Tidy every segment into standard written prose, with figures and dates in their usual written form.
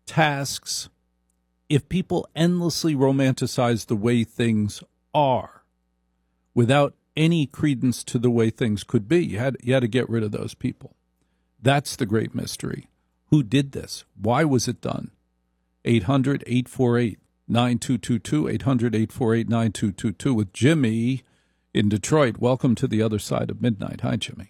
tasks, if people endlessly romanticize the way things are without any credence to the way things could be, you had to get rid of those people. That's the great mystery. Who did this? Why was it done? 800-848-9222, 800-848-9222 with Jimmy in Detroit. Welcome to the other side of midnight. Hi, Jimmy.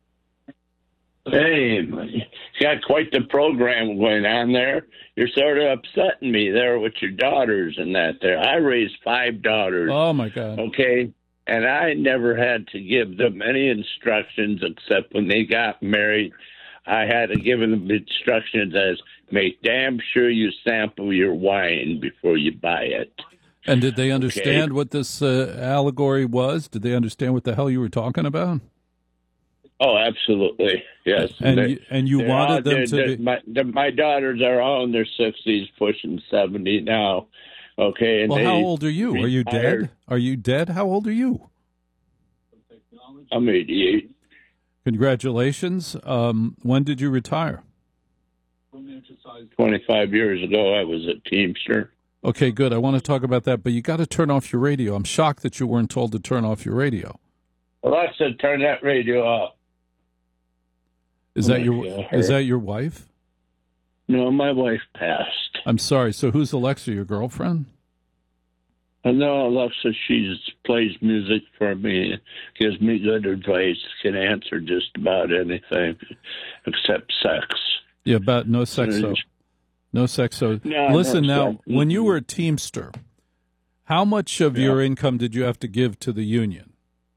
Hey, you got quite the program going on there. You're sort of upsetting me there with your daughters and that there. I raised 5 daughters. Oh, my God. Okay? And I never had to give them any instructions except when they got married. I had to give them instructions as make damn sure you sample your wine before you buy it. And did they understand what this allegory was? Did they understand what the hell you were talking about? Oh, absolutely, yes. And you wanted them to be... My daughters are all in their 60s, pushing 70 now. Okay. And well, how old are you? Are you dead? Are you dead? How old are you? I'm 88. Congratulations. When did you retire? 25 years ago, I was a Teamster. Okay, good. I want to talk about that, but you got to turn off your radio. I'm shocked that you weren't told to turn off your radio. Alexa, turn that radio off. Is that your wife? No, my wife passed. I'm sorry. So who's Alexa, your girlfriend? No, Alexa, she plays music for me, gives me good advice, can answer just about anything except sex. Yeah, about no sex. No sex. So no, listen no now, sex. when you were a Teamster, how much of your income did you have to give to the union?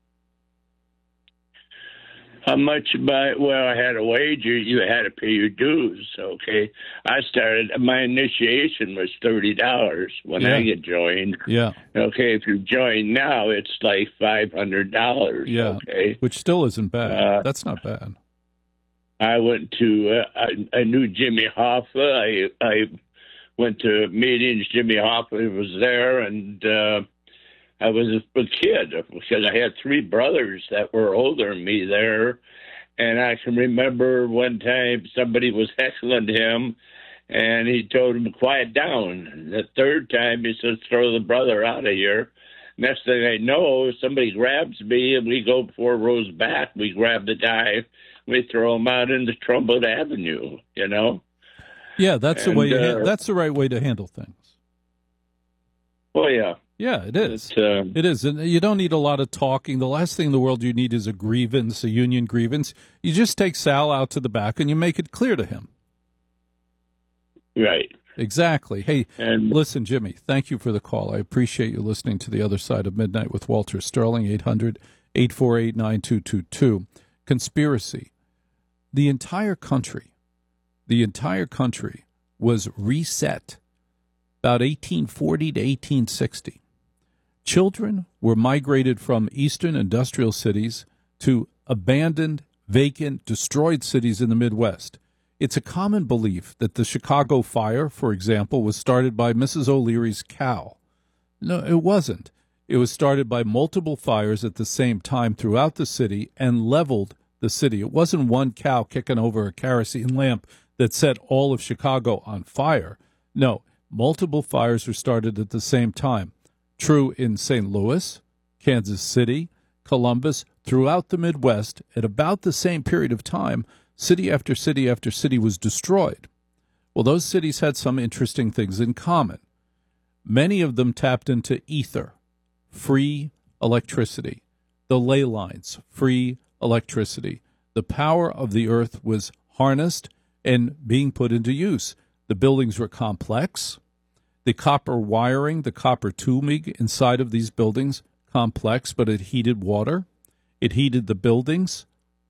How much I had a wage, you had to pay your dues, okay? My initiation was $30 when I get joined. Yeah. Okay, if you join now, it's like $500, okay? Which still isn't bad. That's not bad. I went to, I knew Jimmy Hoffa. I went to meetings. Jimmy Hoffa was there, and I was a kid because I had 3 brothers that were older than me there. And I can remember one time somebody was heckling him, and he told him to quiet down. And the 3rd time, he said, throw the brother out of here. Next thing I know, somebody grabs me, and we go 4 rows back. We grab the guy. We throw him out into Trumbull Avenue, you know? Yeah, that's the way. That's the right way to handle things. Oh, yeah. Yeah, it is. It is. And you don't need a lot of talking. The last thing in the world you need is a grievance, a union grievance. You just take Sal out to the back and you make it clear to him. Right. Exactly. Hey, listen, Jimmy, thank you for the call. I appreciate you listening to The Other Side of Midnight with Walter Sterling, 800-848-9222. Conspiracy. The entire country was reset about 1840 to 1860. Children were migrated from eastern industrial cities to abandoned, vacant, destroyed cities in the Midwest. It's a common belief that the Chicago fire, for example, was started by Mrs. O'Leary's cow. No, it wasn't. It was started by multiple fires at the same time throughout the city and leveled the city. It wasn't one cow kicking over a kerosene lamp that set all of Chicago on fire. No, multiple fires were started at the same time. True in St. Louis, Kansas City, Columbus, throughout the Midwest, at about the same period of time, city after city after city was destroyed. Well, those cities had some interesting things in common. Many of them tapped into ether, free electricity. The ley lines, free electricity. The power of the earth was harnessed and being put into use. The buildings were complex. The copper wiring, the copper tubing inside of these buildings, complex, but it heated water. It heated the buildings.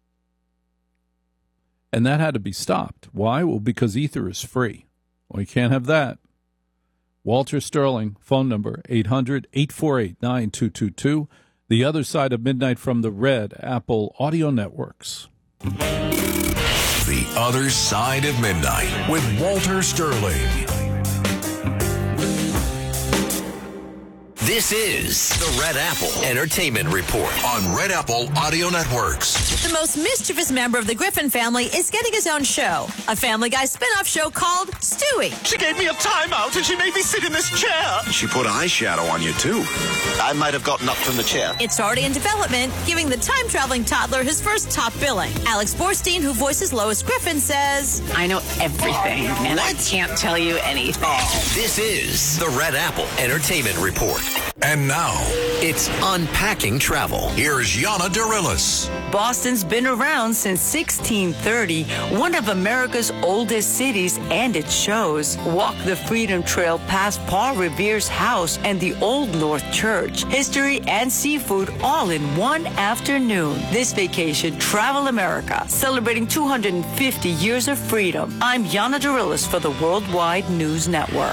And that had to be stopped. Why? Well, because ether is free. Well, you can't have that. Walter Sterling, phone number 800-848-9222. The Other Side of Midnight from the Red Apple Audio Networks. The Other Side of Midnight with Walter Sterling. This is the Red Apple Entertainment Report on Red Apple Audio Networks. The most mischievous member of the Griffin family is getting his own show, a Family Guy spin-off show called Stewie. She gave me a timeout and she made me sit in this chair. She put eyeshadow on you, too. I might have gotten up from the chair. It's already in development, giving the time-traveling toddler his first top billing. Alex Borstein, who voices Lois Griffin, says, I know everything, and I can't tell you anything. This is the Red Apple Entertainment Report. And now, it's Unpacking Travel. Here's Yana Dorillis. Boston's been around since 1630, one of America's oldest cities, and it shows. Walk the Freedom Trail past Paul Revere's house and the Old North Church. History and seafood all in one afternoon. This vacation, Travel America, celebrating 250 years of freedom. I'm Yana Dorillis for the Worldwide News Network.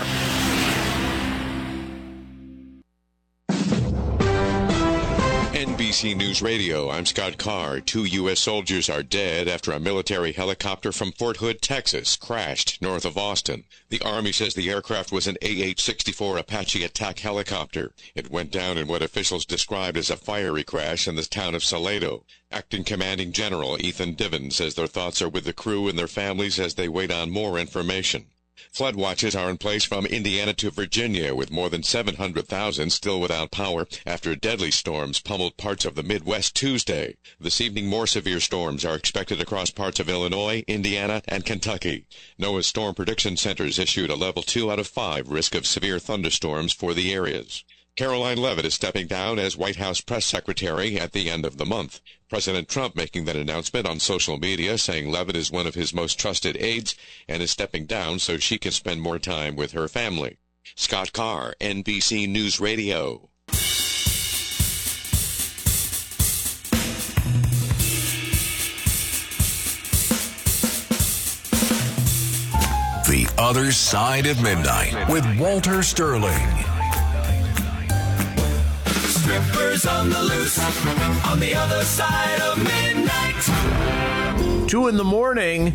NBC News Radio, I'm Scott Carr. 2 U.S. soldiers are dead after a military helicopter from Fort Hood, Texas, crashed north of Austin. The Army says the aircraft was an AH-64 Apache attack helicopter. It went down in what officials described as a fiery crash in the town of Salado. Acting Commanding General Ethan Diven says their thoughts are with the crew and their families as they wait on more information. Flood watches are in place from Indiana to Virginia, with more than 700,000 still without power after deadly storms pummeled parts of the Midwest Tuesday. This evening, more severe storms are expected across parts of Illinois, Indiana, and Kentucky. NOAA's Storm Prediction Centers issued a level 2 out of 5 risk of severe thunderstorms for the areas. Caroline Leavitt is stepping down as White House press secretary at the end of the month. President Trump making that announcement on social media, saying Leavitt is one of his most trusted aides and is stepping down so she can spend more time with her family. Scott Carr, NBC News Radio. The Other Side of Midnight with Walter Sterling. Strippers on the loose, on the other side of midnight. 2 in the morning.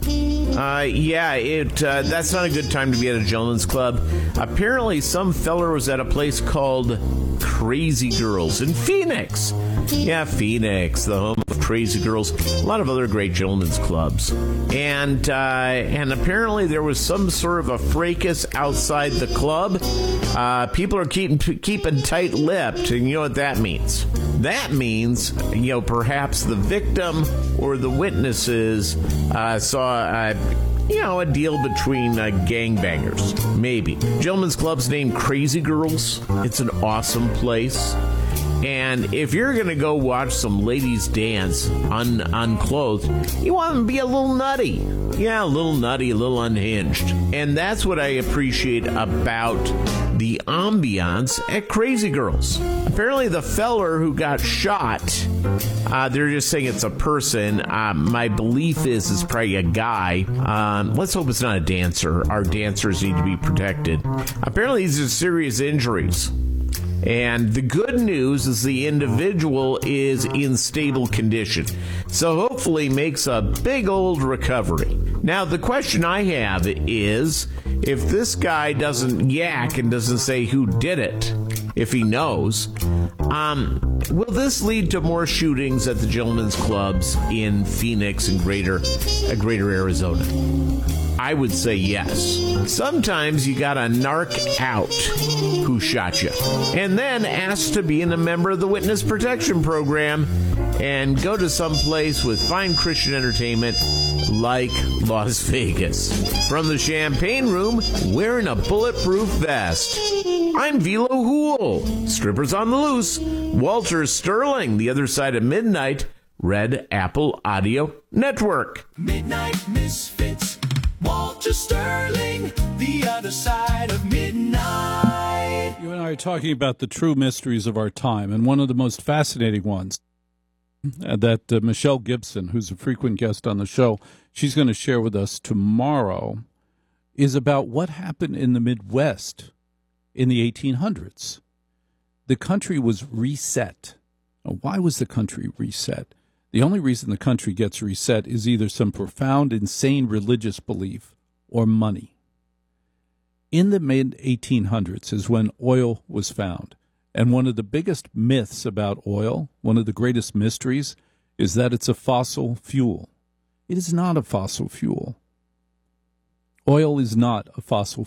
That's not a good time to be at a gentleman's club. Apparently, some feller was at a place called Crazy Girls in Phoenix. Yeah, Phoenix, the home of Crazy Girls. A lot of other great gentlemen's clubs. And apparently there was some sort of a fracas outside the club. People are keeping tight-lipped, and you know what that means. That means, perhaps the victim or the witnesses saw a deal between gangbangers. Maybe. Gentlemen's club's named Crazy Girls. It's an awesome place. And if you're going to go watch some ladies dance unclothed, you want them to be a little nutty. Yeah, a little nutty, a little unhinged. And that's what I appreciate about the ambiance at Crazy Girls. Apparently the feller who got shot, they're just saying it's a person. My belief is it's probably a guy. Let's hope it's not a dancer. Our dancers need to be protected. Apparently these are serious injuries. And the good news is the individual is in stable condition. So hopefully makes a big old recovery. Now, the question I have is, if this guy doesn't yak and doesn't say who did it, if he knows, will this lead to more shootings at the gentlemen's clubs in Phoenix and greater Arizona? I would say yes. Sometimes you gotta narc out who shot you, and then ask to be a member of the Witness Protection Program and go to some place with fine Christian entertainment like Las Vegas. From the Champagne Room, wearing a bulletproof vest, I'm Velo Hool. Strippers on the loose. Walter Sterling, The Other Side of Midnight, Red Apple Audio Network. Midnight Misfits. Walter Sterling, The Other Side of Midnight. You and I are talking about the true mysteries of our time, and one of the most fascinating ones that Michelle Gibson, who's a frequent guest on the show, she's going to share with us tomorrow, is about what happened in the Midwest in the 1800s. The country was reset. Now, why was the country reset? The only reason the country gets reset is either some profound, insane religious belief or money. In the mid-1800s is when oil was found. And one of the biggest myths about oil, one of the greatest mysteries, is that it's a fossil fuel. It is not a fossil fuel. Oil is not a fossil